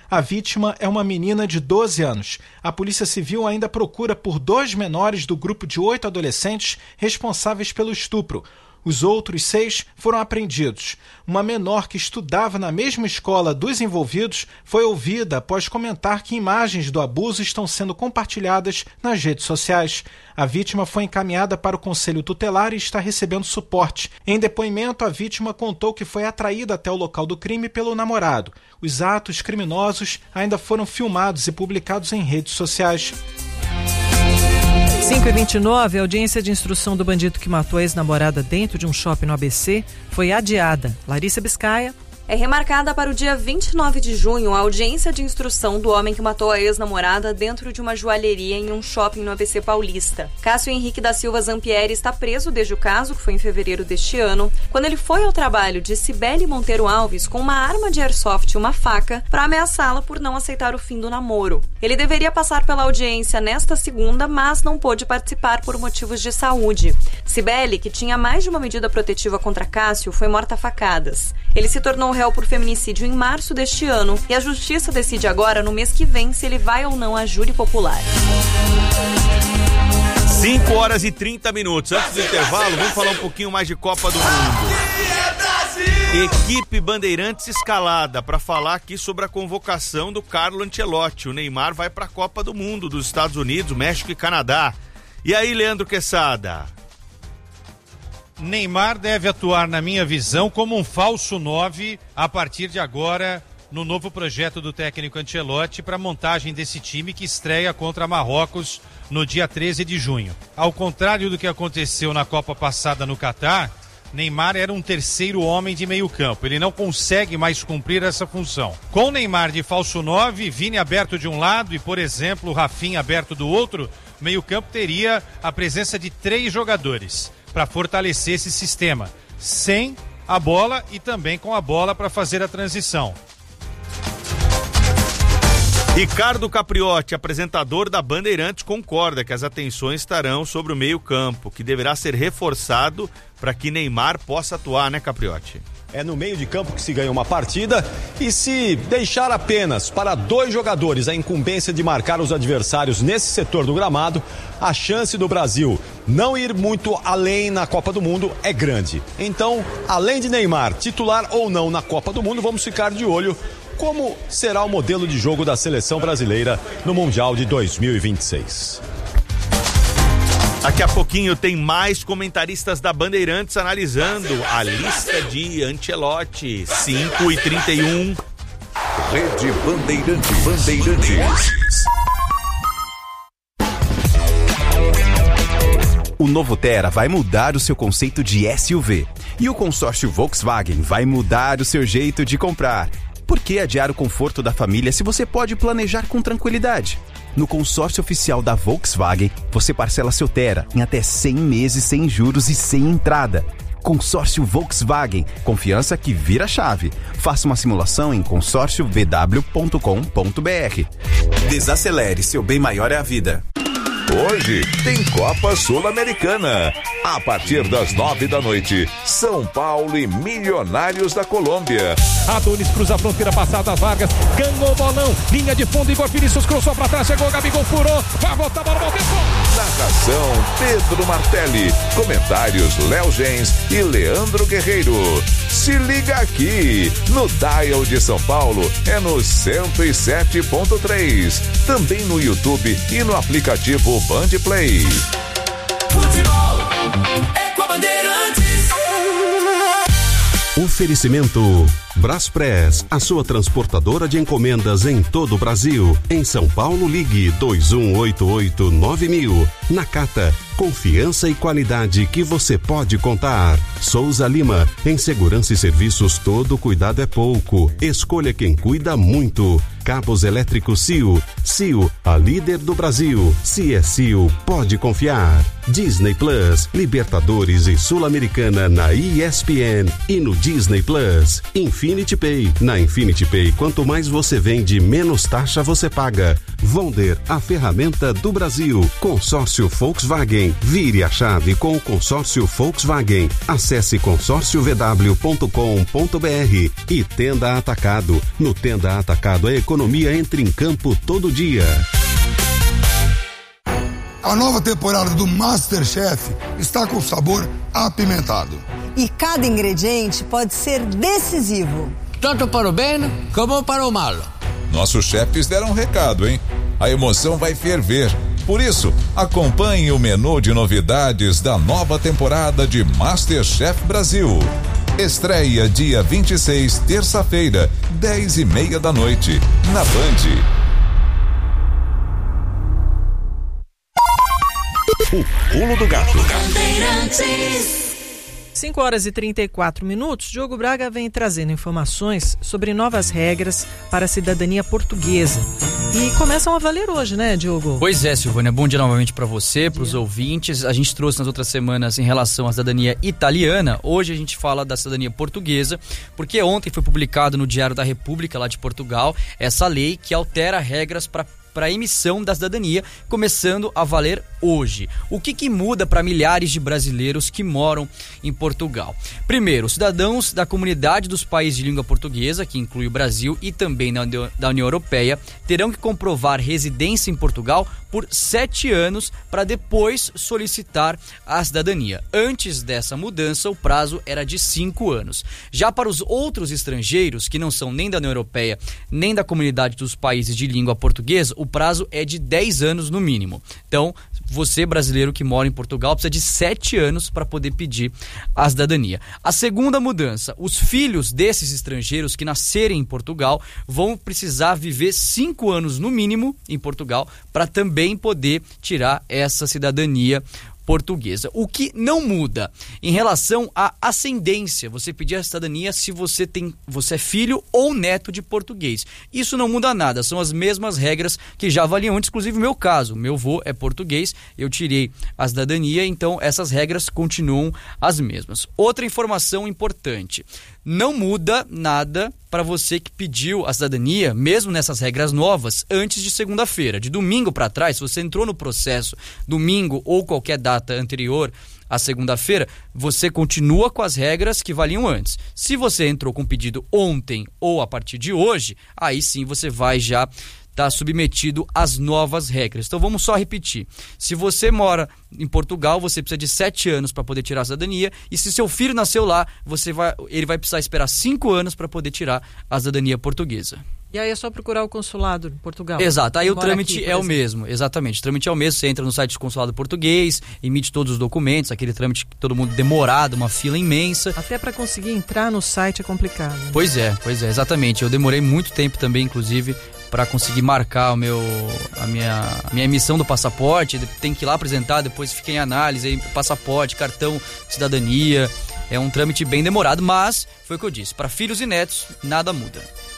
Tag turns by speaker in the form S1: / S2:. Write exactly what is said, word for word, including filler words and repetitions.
S1: A vítima é uma menina de doze anos. A Polícia Civil ainda procura por dois menores do grupo de oito adolescentes responsáveis pelo estupro. Os outros seis foram apreendidos. Uma menor que estudava na mesma escola dos envolvidos foi ouvida após comentar que imagens do abuso estão sendo compartilhadas nas redes sociais. A vítima foi encaminhada para o Conselho Tutelar e está recebendo suporte. Em depoimento, a vítima contou que foi atraída até o local do crime pelo namorado. Os atos criminosos ainda foram filmados e publicados em redes sociais.
S2: cinco e vinte e nove, a audiência de instrução do bandido que matou a ex-namorada dentro de um shopping no A B C foi adiada. Larissa Biscaia.
S3: É remarcada para o dia vinte e nove de junho a audiência de instrução do homem que matou a ex-namorada dentro de uma joalheria em um shopping no A B C Paulista. Cássio Henrique da Silva Zampieri está preso desde o caso, que foi em fevereiro deste ano, quando ele foi ao trabalho de Cibele Monteiro Alves com uma arma de airsoft e uma faca para ameaçá-la por não aceitar o fim do namoro. Ele deveria passar pela audiência nesta segunda, mas não pôde participar por motivos de saúde. Cibele, que tinha mais de uma medida protetiva contra Cássio, foi morta a facadas. Ele se tornou réu por feminicídio em março deste ano e a justiça decide agora, no mês que vem, se ele vai ou não a júri popular.
S4: cinco horas e trinta minutos. Antes do intervalo, vamos falar um pouquinho mais de Copa do Mundo. Equipe Bandeirantes escalada para falar aqui sobre a convocação do Carlo Ancelotti. O Neymar vai para a Copa do Mundo dos Estados Unidos, México e Canadá. E aí, Leandro Quesada?
S5: Neymar deve atuar, na minha visão, como um falso nove a partir de agora no novo projeto do técnico Ancelotti para a montagem desse time que estreia contra Marrocos no dia treze de junho. Ao contrário do que aconteceu na Copa passada no Catar, Neymar era um terceiro homem de meio campo. Ele não consegue mais cumprir essa função. Com Neymar de falso nove, Vini aberto de um lado e, por exemplo, Rafinha aberto do outro, o meio campo teria a presença de três jogadores para fortalecer esse sistema, sem a bola e também com a bola para fazer a transição.
S4: Ricardo Capriotti, apresentador da Bandeirantes, concorda que as atenções estarão sobre o meio-campo, que deverá ser reforçado para que Neymar possa atuar, né, Capriotti?
S6: É no meio de campo que se ganha uma partida e se deixar apenas para dois jogadores a incumbência de marcar os adversários nesse setor do gramado, a chance do Brasil não ir muito além na Copa do Mundo é grande. Então, além de Neymar, titular ou não na Copa do Mundo, vamos ficar de olho como será o modelo de jogo da seleção brasileira no Mundial de dois mil e vinte e seis.
S4: Daqui a pouquinho tem mais comentaristas da Bandeirantes analisando a lista de Ancelotti. cinco e trinta e um.
S7: Rede Bandeirante Bandeirantes.
S8: O novo Tera vai mudar o seu conceito de S U V. E o consórcio Volkswagen vai mudar o seu jeito de comprar. Por que adiar o conforto da família se você pode planejar com tranquilidade? No consórcio oficial da Volkswagen, você parcela seu Tera em até cem meses sem juros e sem entrada. Consórcio Volkswagen, confiança que vira chave. Faça uma simulação em consórcio v w ponto com ponto b r. Desacelere, seu bem maior é a vida.
S7: Hoje tem Copa Sul-Americana. A partir das nove da noite, São Paulo e Milionários da Colômbia.
S9: Adonis cruza a fronteira, passada as Vargas, ganhou o bolão, linha de fundo, Igor Vinícius cruzou pra trás, chegou, Gabigol furou, vai voltar, bola, volta,
S7: Narração Pedro Martelli, comentários Léo Gens e Leandro Guerreiro. Se liga aqui, no Dial de São Paulo, é no cento e sete ponto três, também no YouTube e no aplicativo Band Play.
S10: Futebol é com a Bandeirantes.
S11: Oferecimento Braspress, a sua transportadora de encomendas em todo o Brasil. Em São Paulo, ligue dois um oito oito nove mil. Nakata, confiança e qualidade que você pode contar. Souza Lima, em segurança e serviços todo cuidado é pouco. Escolha quem cuida muito. Cabos elétricos C I O. C I O, a líder do Brasil. Se é C I O, pode confiar. Disney Plus, Libertadores e Sul-Americana na E S P N e no Disney Plus. Enfim, Infinity Pay. Na Infinity Pay, quanto mais você vende, menos taxa você paga. Vonder, a ferramenta do Brasil. Consórcio Volkswagen. Vire a chave com o consórcio Volkswagen. Acesse consórcio v w ponto com ponto b r. E Tenda Atacado. No Tenda Atacado, a economia entra em campo todo dia.
S12: A nova temporada do MasterChef está com sabor apimentado.
S13: E cada ingrediente pode ser decisivo.
S14: Tanto para o bem como para o mal.
S7: Nossos chefes deram um recado, hein? A emoção vai ferver. Por isso, acompanhe o menu de novidades da nova temporada de MasterChef Brasil. Estreia dia vinte e seis, terça-feira, dez e meia da noite, na Band.
S11: O Pulo do Gato.
S2: cinco horas e trinta e quatro minutos, Diogo Braga vem trazendo informações sobre novas regras para a cidadania portuguesa. E começam a valer hoje, né, Diogo?
S15: Pois é, Silvânia, bom dia novamente para você, para os ouvintes. A gente trouxe nas outras semanas em relação à cidadania italiana. Hoje a gente fala da cidadania portuguesa, porque ontem foi publicado no Diário da República, lá de Portugal, essa lei que altera regras para para a emissão da cidadania, começando a valer hoje. O que que muda para milhares de brasileiros que moram em Portugal? Primeiro, os cidadãos da comunidade dos países de língua portuguesa, que inclui o Brasil e também da União Europeia, terão que comprovar residência em Portugal por sete anos para depois solicitar a cidadania. Antes dessa mudança, o prazo era de cinco anos. Já para os outros estrangeiros, que não são nem da União Europeia, nem da comunidade dos países de língua portuguesa, o prazo é de dez anos no mínimo. Então, você brasileiro que mora em Portugal precisa de sete anos para poder pedir a cidadania. A segunda mudança, os filhos desses estrangeiros que nascerem em Portugal vão precisar viver cinco anos no mínimo em Portugal para também poder tirar essa cidadania portuguesa. O que não muda em relação à ascendência, você pedir a cidadania se você tem, você é filho ou neto de português. Isso não muda nada, são as mesmas regras que já valiam antes, inclusive o meu caso. Meu avô é português, eu tirei a cidadania, então essas regras continuam as mesmas. Outra informação importante, não muda nada para você que pediu a cidadania, mesmo nessas regras novas, antes de segunda-feira. De domingo para trás, se você entrou no processo domingo ou qualquer data anterior à segunda-feira, você continua com as regras que valiam antes. Se você entrou com pedido ontem ou a partir de hoje, aí sim você vai já está submetido às novas regras. Então vamos só repetir. Se você mora em Portugal, você precisa de sete anos para poder tirar a cidadania, e se seu filho nasceu lá, você vai, ele vai precisar esperar cinco anos para poder tirar a cidadania portuguesa.
S2: E aí é só procurar o consulado em Portugal.
S15: Exato, aí
S2: Quem
S15: o trâmite
S2: aqui,
S15: é
S2: exemplo.
S15: o mesmo, exatamente. O trâmite é o mesmo, você entra no site do consulado português, emite todos os documentos, aquele trâmite que todo mundo demorado, uma fila imensa.
S2: Até para conseguir entrar no site é complicado.
S15: Pois é, pois é, exatamente. Eu demorei muito tempo também, inclusive, para conseguir marcar o meu, a, minha, a minha emissão do passaporte. Tem que ir lá apresentar, depois fica em análise, aí, passaporte, cartão, cidadania. É um trâmite bem demorado, mas foi o que eu disse, para filhos e netos nada muda.